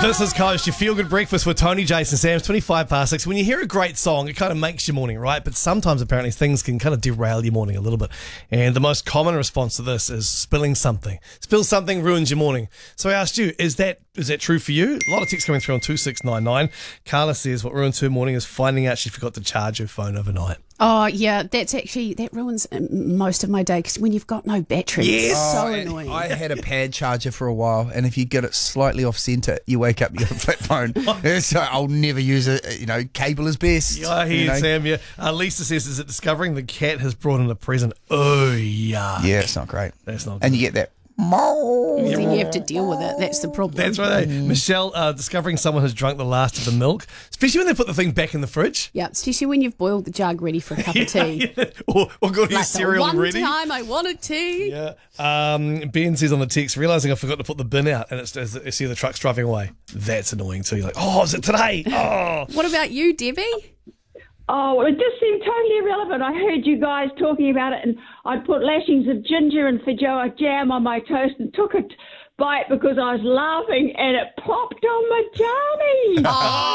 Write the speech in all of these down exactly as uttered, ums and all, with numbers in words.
This is Coast, your feel-good breakfast with Tony, Jason, Sam's twenty-five past six. When you hear a great song, it kind of makes your morning, right? But sometimes, apparently, things can kind of derail your morning a little bit. And the most common response to this is spilling something. Spill something ruins your morning. So I asked you, is that is that true for you? A lot of texts coming through on two six nine nine. Carla says what ruins her morning is finding out she forgot to charge her phone overnight. Oh, yeah, that's actually, that ruins most of my day because when you've got no battery, Yes. it's so Oh, annoying. I had a pad charger for a while, and if you get it slightly off centre, you wake up, you got a flip phone. So I'll never use it. You know, cable is best. Yeah, I hear you, know? Sam. Yeah. Uh, Lisa says, is it discovering the cat has brought in a present? Oh, yeah. Yeah, it's not great. That's not good. And you get that. Then you have to deal with it. That's the problem. That's right. Mm. Michelle, uh, discovering someone has drunk the last of the milk, especially when they put the thing back in the fridge. Yeah, especially when you've boiled the jug ready for a cup of tea. Yeah. Or, or got your Like cereal the one ready. time I wanted tea. Yeah. Um, Ben says on the text, realising I forgot to put the bin out and it's, it's, it's see the truck's driving away. That's annoying too. You're like, oh, is it today? Oh. What about you, Debbie? Oh, well, it just seemed totally irrelevant. I heard you guys talking about it, and I put lashings of ginger and feijoa jam on my toast and took a t- bite because I was laughing, and it popped on my tummy.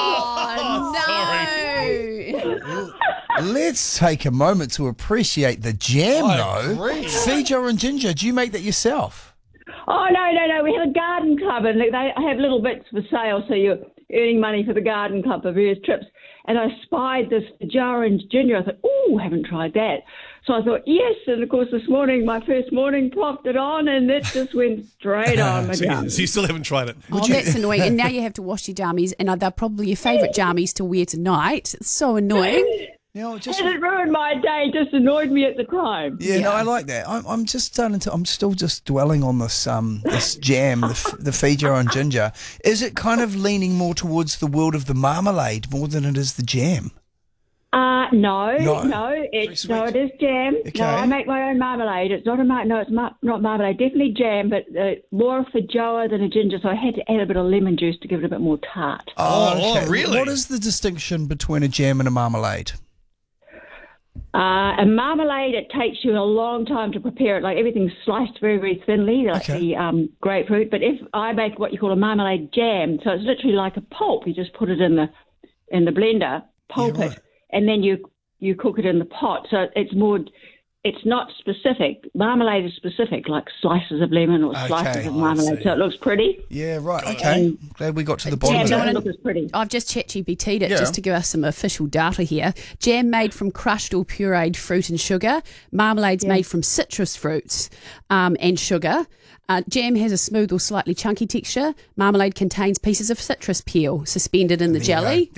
Oh, no. Let's take a moment to appreciate the jam, I though. agree. Feijoa and ginger. Do you make that yourself? Oh, no, no, no. We have a garden club, and they have little bits for sale, so you're earning money for the garden club for various trips. And I spied this feijoa and ginger. I thought, oh, haven't tried that. So I thought, yes. And, of course, this morning, my first morning, popped it on, and it just went straight on my so, you, gum. so you still haven't tried it? Oh, that's annoying. And now you have to wash your jammies, and they're probably your favourite jammies to wear tonight. It's so annoying. You know, just. And it ruined my day, just annoyed me at the time. Yeah, Yeah. no, I like that. I'm, I'm just starting to. I'm still just dwelling on this um this jam, the f- the feijoa and ginger. Is it kind of leaning more towards the world of the marmalade more than it is the jam? Uh, no, No? no, Very it's sweet. no, it is jam. Okay. No, I make my own marmalade. It's not a mar- no, it's mar- not marmalade. Definitely jam, but uh, more feijoa than a ginger. So I had to add a bit of lemon juice to give it a bit more tart. Oh, oh, really? What is the distinction between a jam and a marmalade? Uh, a marmalade, it takes you a long time to prepare it. Like everything's sliced very, very thinly, like Okay. the um, grapefruit. But if I make what you call a marmalade jam, so it's literally like a pulp. You just put it in the in the blender, pulp Yeah, right. it, and then you you cook it in the pot. So it's more. It's not specific. Marmalade is specific, like slices of lemon or slices Okay. of Oh, I marmalade. see. So it looks pretty. Yeah, right. Okay. Glad we got to the bottom Jam of doesn't that. look as pretty. I've just ChatGPT'd it Yeah. just to give us some official data here. Jam made from crushed or pureed fruit and sugar. Marmalade's made from citrus fruits um, and sugar. Uh, jam has a smooth or slightly chunky texture. Marmalade contains pieces of citrus peel suspended in the There you go. jelly.